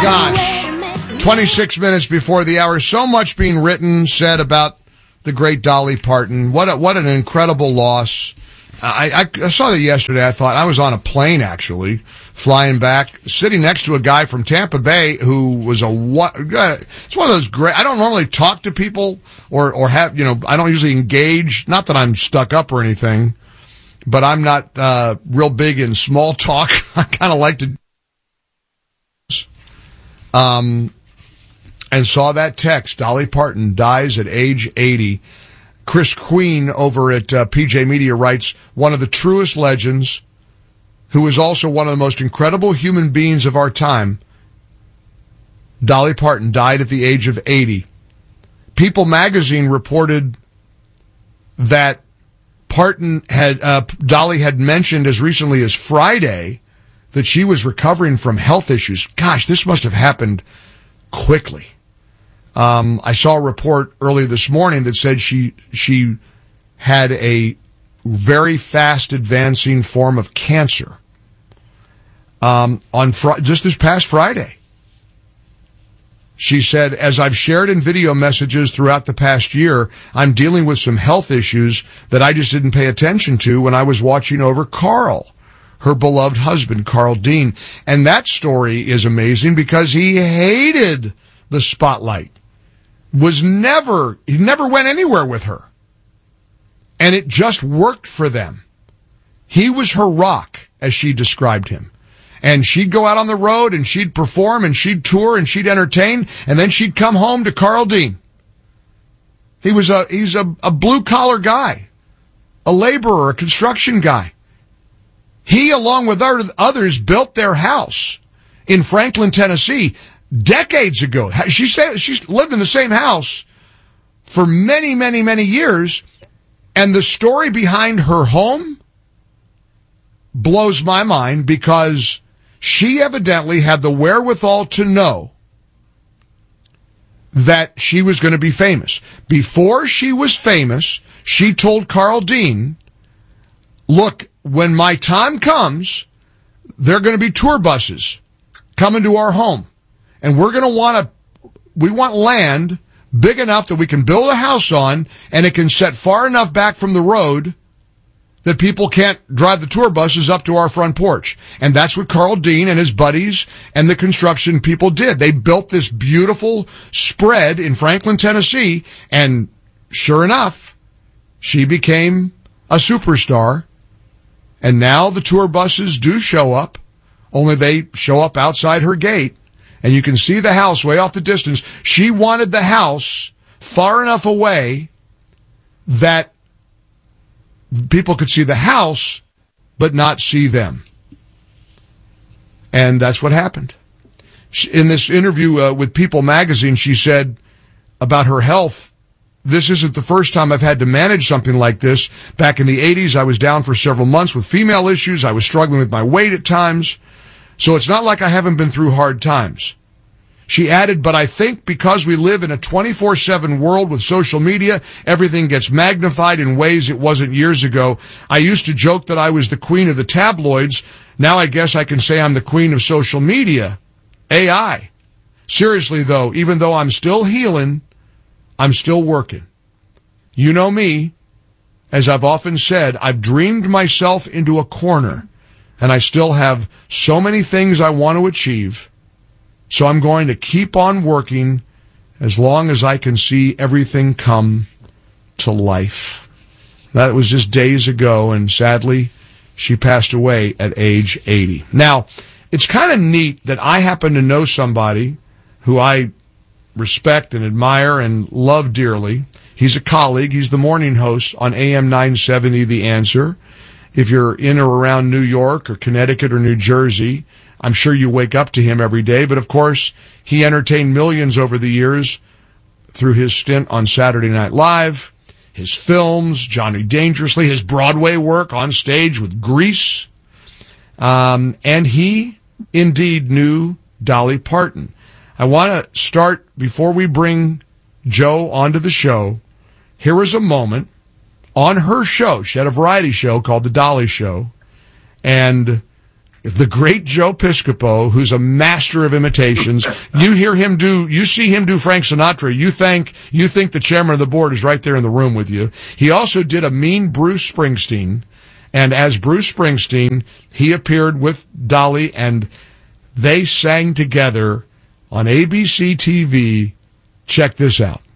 gosh. 26 minutes before the hour. So much being written, said about the great Dolly Parton. What an incredible loss. I saw that yesterday. I thought I was on a plane, actually, flying back, sitting next to a guy from Tampa Bay who was it's one of those great, I don't normally talk to people or have, I don't usually engage. Not that I'm stuck up or anything, but I'm not real big in small talk. I kind of like to, and saw that text. Dolly Parton dies at age 80. Chris Queen over at PJ Media writes, one of the truest legends, who is also one of the most incredible human beings of our time. Dolly Parton died at the age of 80. People magazine reported that Dolly had mentioned as recently as Friday that she was recovering from health issues. Gosh, this must have happened quickly. I saw a report early this morning that said she had a very fast advancing form of cancer. Just this past Friday. She said, as I've shared in video messages throughout the past year, I'm dealing with some health issues that I just didn't pay attention to when I was watching over Carl, her beloved husband, Carl Dean. And that story is amazing because he hated the spotlight. He never went anywhere with her. And it just worked for them. He was her rock, as she described him. And she'd go out on the road and she'd perform and she'd tour and she'd entertain and then she'd come home to Carl Dean. He's a blue collar guy, a laborer, a construction guy. He, along with others, built their house in Franklin, Tennessee, decades ago. She said she's lived in the same house for many, many, many years, and the story behind her home blows my mind because she evidently had the wherewithal to know that she was going to be famous. Before she was famous, she told Carl Dean, look, when my time comes, there are going to be tour buses coming to our home. And we're going to we want land big enough that we can build a house on, and it can set far enough back from the road that people can't drive the tour buses up to our front porch. And that's what Carl Dean and his buddies and the construction people did. They built this beautiful spread in Franklin, Tennessee, and sure enough, she became a superstar. And now the tour buses do show up, only they show up outside her gate. And you can see the house way off the distance. She wanted the house far enough away that people could see the house, but not see them. And that's what happened. In this interview with People magazine, she said about her health, this isn't the first time I've had to manage something like this. Back in the 80s, I was down for several months with female issues. I was struggling with my weight at times. So it's not like I haven't been through hard times. She added, but I think because we live in a 24/7 world with social media, everything gets magnified in ways it wasn't years ago. I used to joke that I was the queen of the tabloids. Now I guess I can say I'm the queen of social media. AI. Seriously though, even though I'm still healing, I'm still working. You know me. As I've often said, I've dreamed myself into a corner. And I still have so many things I want to achieve. So I'm going to keep on working as long as I can see everything come to life. That was just days ago, and sadly, she passed away at age 80. Now, it's kind of neat that I happen to know somebody who I respect and admire and love dearly. He's a colleague. He's the morning host on AM 970, The Answer. If you're in or around New York or Connecticut or New Jersey, I'm sure you wake up to him every day. But of course, he entertained millions over the years through his stint on Saturday Night Live, his films, Johnny Dangerously, his Broadway work on stage with Grease. And he indeed knew Dolly Parton. I want to start, before we bring Joe onto the show, here is a moment on her show. She had a variety show called The Dolly Show. And the great Joe Piscopo, who's a master of imitations. You see him do Frank Sinatra. You think the chairman of the board is right there in the room with you. He also did a mean Bruce Springsteen. And as Bruce Springsteen, he appeared with Dolly, and they sang together on ABC TV. Check this out.